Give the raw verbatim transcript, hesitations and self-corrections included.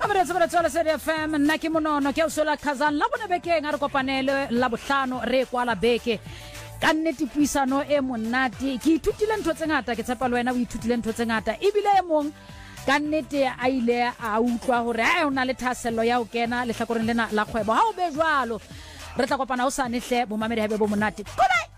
Mamere tsebere tswela se F M nna ke monono ke o sola khazan la bone bekeng a re kopanele la bohlano re kwala beke ka nnete puisano e monate ke ithutile ntho tse ngata ke tshepa le wena o ithutile ntho tse ngata ebile e mong ka nnete a ile a utlwa hore ha ona le thasello ya ho kena le hlakoreng lena la kgwebo ha o be jwalo re tla kopana ho sane hle bo mamere ha be bo monate. Good night.